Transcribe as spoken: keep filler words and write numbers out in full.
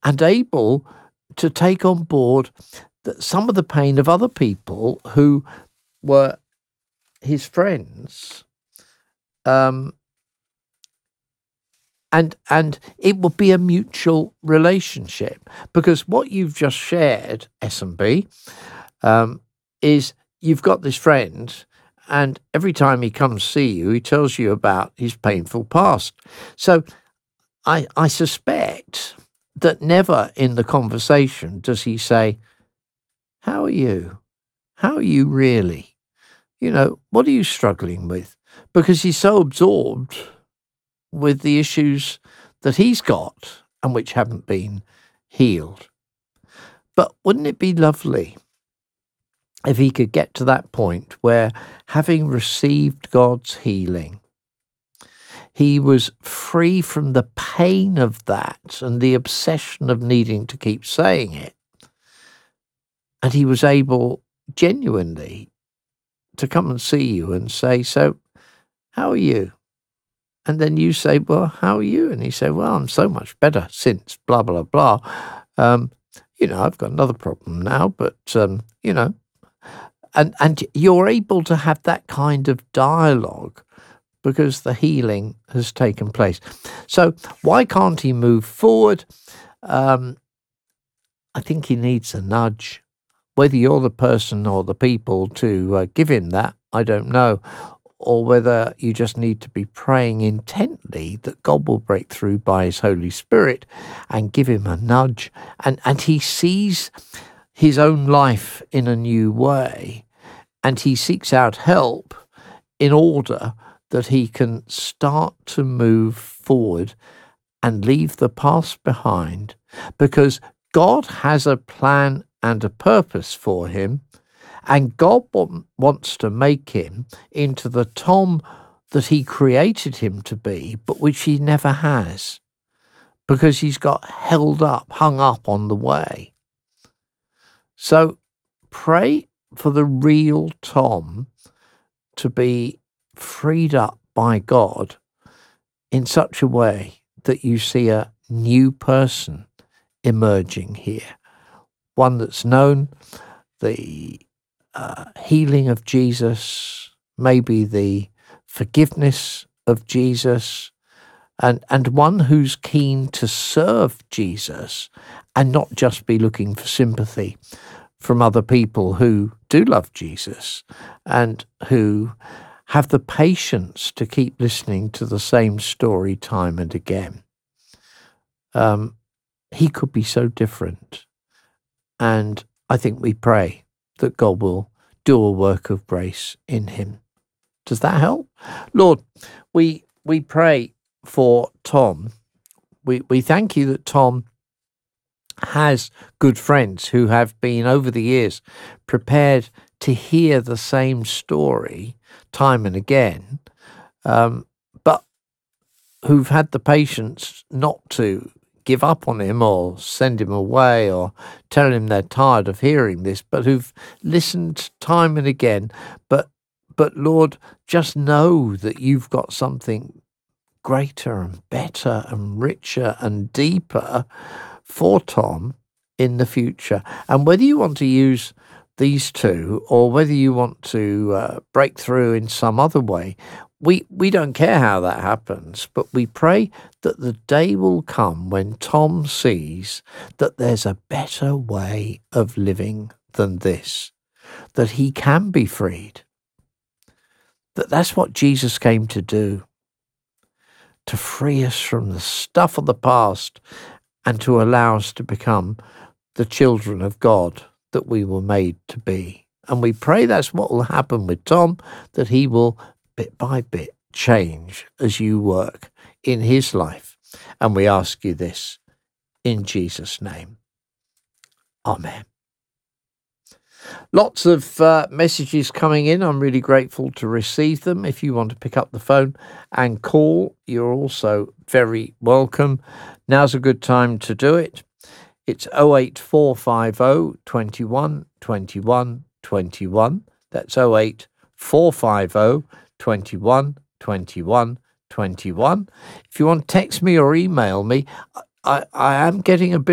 and able to take on board the, some of the pain of other people who were his friends. Um, and and it will be a mutual relationship, because what you've just shared, S and B, um, is you've got this friend, and every time he comes to see you, he tells you about his painful past. So I, I suspect that never in the conversation does he say, "How are you? How are you really? You know, what are you struggling with?" Because he's so absorbed with the issues that he's got and which haven't been healed. But wouldn't it be lovely if he could get to that point where, having received God's healing, he was free from the pain of that and the obsession of needing to keep saying it, and he was able genuinely to come and see you and say, "So, how are you?" And then you say, "Well, how are you?" And he say, "Well, I'm so much better since blah, blah, blah. Um, you know, I've got another problem now, but, um, you know," and, and you're able to have that kind of dialogue because the healing has taken place. So why can't he move forward? Um, I think he needs a nudge. Whether you're the person or the people to uh, give him that, I don't know. Or whether you just need to be praying intently that God will break through by his Holy Spirit and give him a nudge. And, and he sees his own life in a new way, and he seeks out help in order that he can start to move forward and leave the past behind, because God has a plan and a purpose for him. And God w- wants to make him into the Tom that he created him to be, but which he never has, because he's got held up, hung up on the way. So pray for the real Tom to be freed up by God in such a way that you see a new person emerging here, one that's known the Uh, healing of Jesus, maybe the forgiveness of Jesus, and, and one who's keen to serve Jesus and not just be looking for sympathy from other people who do love Jesus and who have the patience to keep listening to the same story time and again. Um, he could be so different. And I think we pray that God will do a work of grace in him. Does that help? Lord, we we pray for Tom. We we thank you that Tom has good friends who have been over the years prepared to hear the same story time and again, um, but who've had the patience not to give up on him or send him away or tell him they're tired of hearing this, but who've listened time and again. But, but Lord, just know that you've got something greater and better and richer and deeper for Tom in the future. And whether you want to use these two or whether you want to uh, break through in some other way, We we don't care how that happens, but we pray that the day will come when Tom sees that there's a better way of living than this, that he can be freed, that that's what Jesus came to do, to free us from the stuff of the past and to allow us to become the children of God that we were made to be. And we pray that's what will happen with Tom, that he will bit by bit change as you work in his life. And we ask you this in Jesus' name. Amen. Lots of uh, messages coming in. I'm really grateful to receive them. If you want to pick up the phone and call, you're also very welcome. Now's a good time to do it. It's oh eight four five oh, twenty-one, twenty-one, twenty-one. That's oh eight four five oh, twenty-one, twenty-one, twenty-one. If you want to text me or email me, I, I am getting a bit